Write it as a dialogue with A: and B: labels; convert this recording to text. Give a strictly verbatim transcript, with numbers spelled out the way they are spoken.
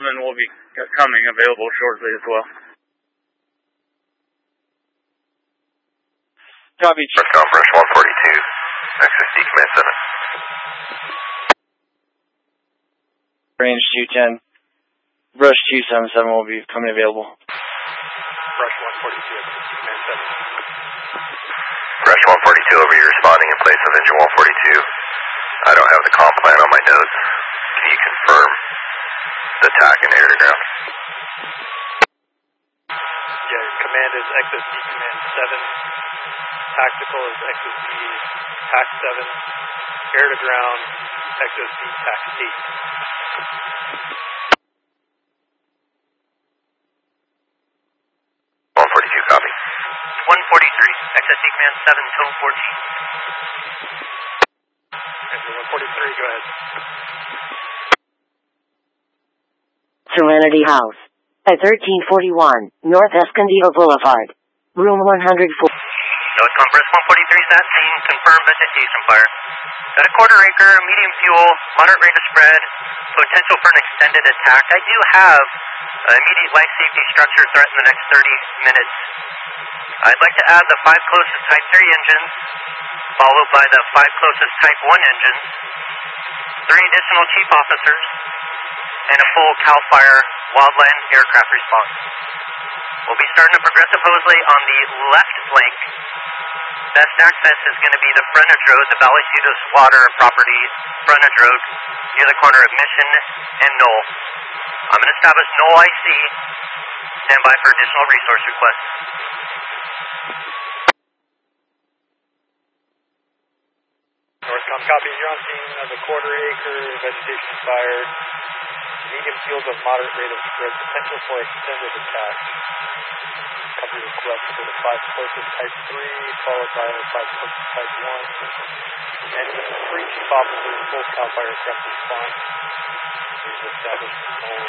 A: specimen will be coming available shortly as well.
B: Copy.
C: Rescom, Brush one forty-two, X S D Command seven.
B: Range two ten. Brush two seventy-seven will be coming available.
D: Brush one forty-two, X S D Command seven.
C: Brush one forty-two over, you're responding in place of engine one forty-two. I don't have the comp plan on my notes. Can you confirm the T A C and air to ground?
D: Yeah, command is X S D Command seven. Tactical is X S D T A C seven. Air to ground, X S D T A C eight.
C: one forty-two, copy.
E: one forty-three, X S D Command seven, tone fourteen.
D: one forty-three, go ahead.
F: Serenity House at thirteen forty-one North Escondido Boulevard, room one hundred four.
E: Nose Compress one forty-three is at scene, confirmed vegetation fire. Got a quarter acre, medium fuel, moderate rate of spread, potential for an extended attack. I do have uh, immediate life safety structure threat in the next thirty minutes. I'd like to add the five closest Type three engines, followed by the five closest Type one engines, three additional chief officers, and a full CAL FIRE wildland aircraft response. We'll be starting to progress supposedly on the left flank. Best access is going to be the frontage road, the Valley Citos Water property frontage road, near the corner of Mission and Knoll. I'm going to establish Knoll I C. Stand by for additional resource requests.
D: Northcom, copy. You're on scene of a quarter acre vegetation fire. Medium fuels of moderate rate of spread. Potential for extended attack. Copy request for the five closest Type three, followed by the five closest Type one. And three chief officers, full CAL FIRE aircraft response. We've established